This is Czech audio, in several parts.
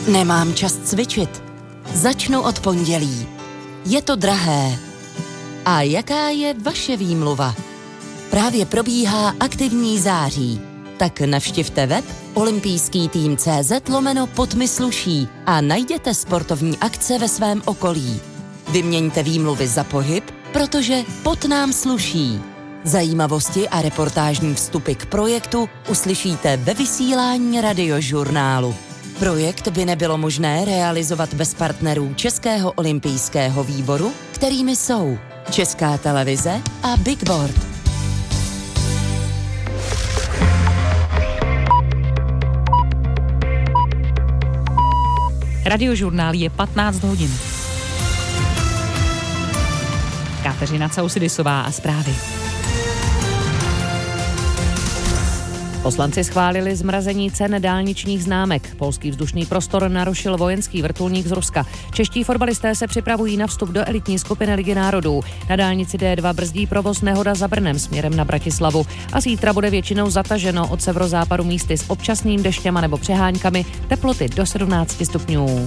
Nemám čas cvičit. Začnu od pondělí. Je to drahé. A jaká je vaše výmluva? Právě probíhá aktivní září. Tak navštivte web olympijský-tým.cz/podmysluší a najděte sportovní akce ve svém okolí. Vyměňte výmluvy za pohyb, protože pot nám sluší. Zajímavosti a reportážní vstupy k projektu uslyšíte ve vysílání Radiožurnálu. Projekt by nebylo možné realizovat bez partnerů Českého olympijského výboru, kterými jsou Česká televize a Big Board. Radiožurnál je 15 hodin. Kateřina Causidisová a zprávy. Poslanci schválili zmrazení cen dálničních známek. Polský vzdušný prostor narušil vojenský vrtulník z Ruska. Čeští fotbalisté se připravují na vstup do elitní skupiny Ligy národů. Na dálnici D2 brzdí provoz nehoda za Brnem směrem na Bratislavu. A zítra bude většinou zataženo od severozápadu místy s občasným deštěm nebo přeháňkami, teploty do 17 stupňů.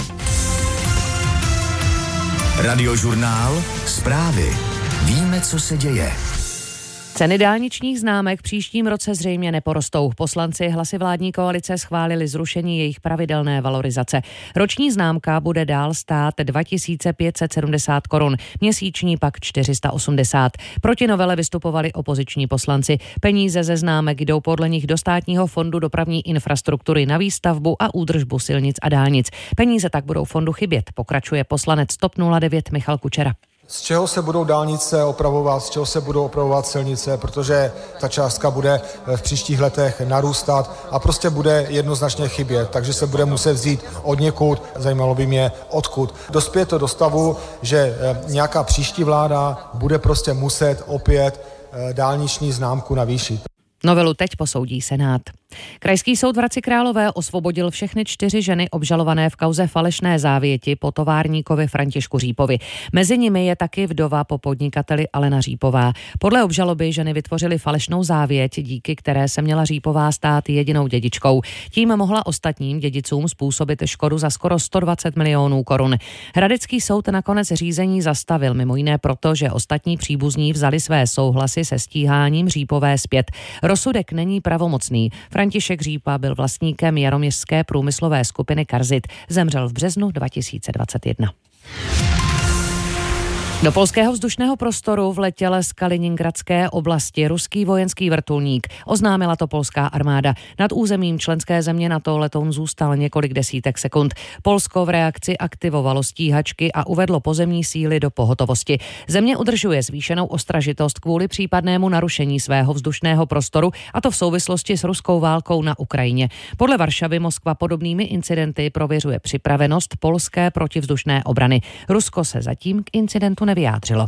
Radiožurnál, zprávy. Víme, co se děje. Ceny dálničních známek v příštím roce zřejmě neporostou. Poslanci hlasy vládní koalice schválili zrušení jejich pravidelné valorizace. Roční známka bude dál stát 2570 korun, měsíční pak 480. Proti novele vystupovali opoziční poslanci. Peníze ze známek jdou podle nich do Státního fondu dopravní infrastruktury na výstavbu a údržbu silnic a dálnic. Peníze tak budou fondu chybět, pokračuje poslanec TOP 09 Michal Kučera. Z čeho se budou dálnice opravovat, z čeho se budou opravovat silnice, protože ta částka bude v příštích letech narůstat a prostě bude jednoznačně chybět, takže se bude muset vzít odněkud, zajímalo by mě odkud. Dospěje to do stavu, že nějaká příští vláda bude prostě muset opět dálniční známku navýšit. Novelu teď posoudí Senát. Krajský soud v Hradci Králové osvobodil všechny 4 ženy obžalované v kauze falešné závěti po továrníkovi Františku Řípovi. Mezi nimi je taky vdova po podnikateli Alena Řípová. Podle obžaloby ženy vytvořily falešnou závěť, díky které se měla Řípová stát jedinou dědičkou. Tím mohla ostatním dědicům způsobit škodu za skoro 120 milionů korun. Hradecký soud nakonec řízení zastavil, mimo jiné proto, že ostatní příbuzní vzali své souhlasy se stíháním Řípové zpět. Rozsudek není pravomocný. František Řípa byl vlastníkem jaroměřské průmyslové skupiny Karzit. Zemřel v březnu 2021. Do polského vzdušného prostoru vletěl z Kaliningradské oblasti ruský vojenský vrtulník. Oznámila to polská armáda. Nad územím členské země NATO letoun zůstal několik desítek sekund. Polsko v reakci aktivovalo stíhačky a uvedlo pozemní síly do pohotovosti. Země udržuje zvýšenou ostražitost kvůli případnému narušení svého vzdušného prostoru, a to v souvislosti s ruskou válkou na Ukrajině. Podle Varšavy Moskva podobnými incidenty prověřuje připravenost polské protivzdušné obrany. Rusko se zatím k incidentu nevyjádřilo.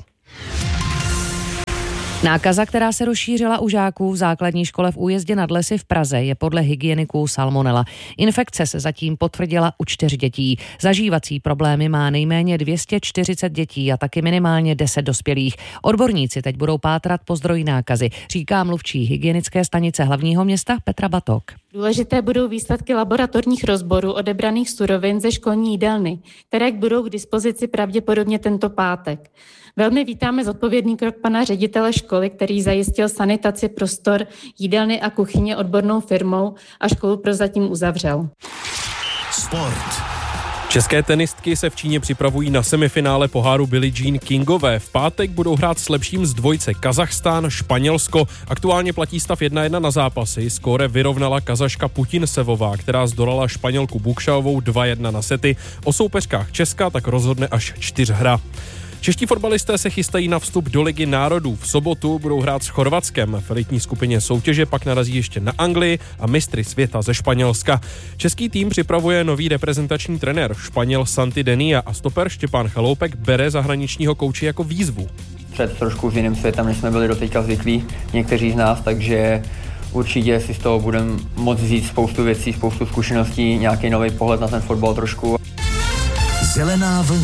Nákaza, která se rozšířila u žáků v základní škole v Újezdě nad Lesy v Praze, je podle hygieniků salmonela. Infekce se zatím potvrdila u 4 dětí. Zažívací problémy má nejméně 240 dětí a taky minimálně 10 dospělých. Odborníci teď budou pátrat po zdroji nákazy, říká mluvčí hygienické stanice hlavního města Petra Batok. Důležité budou výsledky laboratorních rozborů odebraných surovin ze školní jídelny, které budou k dispozici pravděpodobně tento pátek. Velmi vítáme zodpovědný krok pana ředitele školy, který zajistil sanitaci prostor jídelny a kuchyně odbornou firmou a školu prozatím uzavřel. Sport. České tenistky se v Číně připravují na semifinále poháru Billie Jean Kingové. V pátek budou hrát s lepším z dvojce Kazachstán, Španělsko. Aktuálně platí stav 1-1 na zápasy. Skóre vyrovnala Kazaška Putinsevová, která zdolala Španělku Bukšaovou 2-1 na sety. O soupeřkách Česka tak rozhodne až 4hra. Čeští fotbalisté se chystají na vstup do Ligy národů. V sobotu budou hrát s Chorvatskem. V elitní skupině soutěže pak narazí ještě na Anglii a mistry světa ze Španělska. Český tým připravuje nový reprezentační trenér, Španěl Santi Denia, a stoper Štěpán Chaloupek bere zahraničního kouče jako výzvu. Před trošku jiným světem, než jsme byli doteďka zvyklí někteří z nás, takže určitě si z toho budeme moct vzít spoustu věcí, spoustu zkušeností, nějaký nový pohled na ten fotbal trošku. Zelená vlna.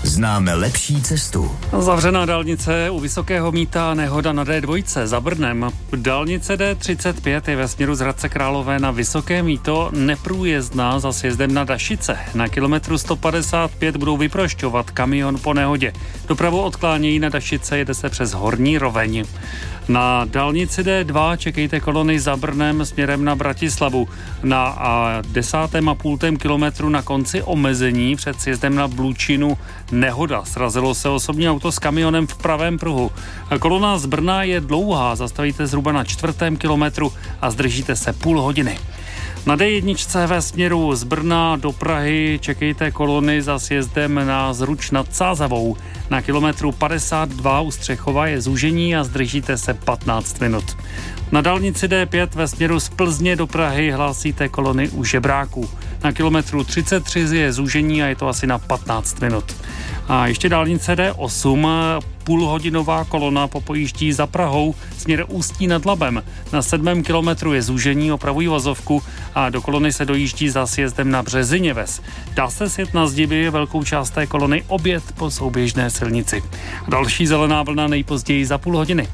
Známe lepší cestu. Zavřená dálnice u Vysokého Mýta, nehoda na D2 za Brnem. Dálnice D35 je ve směru z Hradce Králové na Vysoké Mýto neprůjezdná za sjezdem na Dašice. Na kilometru 155 budou vyprošťovat kamion po nehodě. Dopravu odklánějí na Dašice, jede se přes Horní Roveň. Na dálnici D2 čekejte kolony za Brnem směrem na Bratislavu. Na 10,5 kilometru na konci omezení před sjezdem na Blučinu nehoda. Srazilo se osobní auto s kamionem v pravém pruhu. Kolona z Brna je dlouhá, zastavíte zhruba na 4. kilometru a zdržíte se půl hodiny. Na D1 ve směru z Brna do Prahy čekejte kolony za sjezdem na Zruč nad Sázavou. Na kilometru 52 u Střechova je zúžení a zdržíte se 15 minut. Na dálnici D5 ve směru z Plzně do Prahy hlásíte kolony u Žebráků. Na kilometru 33 je zúžení a je to asi na 15 minut. A ještě dálnice D8, půlhodinová kolona popojíždí za Prahou, směr Ústí nad Labem. Na 7. kilometru je zúžení, opravují vozovku a do kolony se dojíždí za sjezdem na Březiněves. Dá se sjet na zdiby, velkou část té kolony objet po souběžné silnici. Další zelená vlna nejpozději za půl hodiny.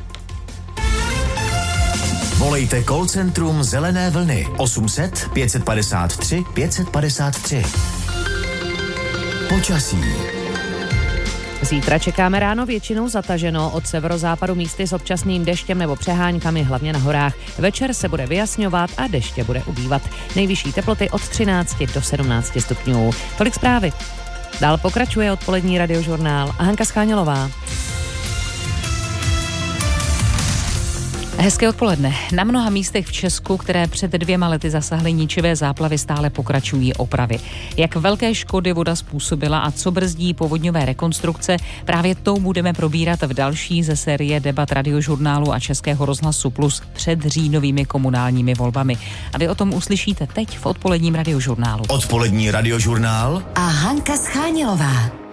Volejte call centrum Zelené vlny 800 553 553. Počasí. Zítra čekáme ráno většinou zataženo, od severozápadu místy s občasným deštěm nebo přeháňkami, hlavně na horách. Večer se bude vyjasňovat a deště bude ubývat. Nejvyšší teploty od 13 do 17 stupňů. Tolik zprávy. Dál pokračuje odpolední radiožurnál a Hanka Schánělová. Hezké odpoledne. Na mnoha místech v Česku, které před 2 lety zasahly ničivé záplavy, stále pokračují opravy. Jak velké škody voda způsobila a co brzdí povodňové rekonstrukce, právě to budeme probírat v další ze série debat Radiožurnálu a Českého rozhlasu Plus před říjnovými komunálními volbami. A vy o tom uslyšíte teď v odpoledním Radiožurnálu. Odpolední Radiožurnál a Hanka Schánělová.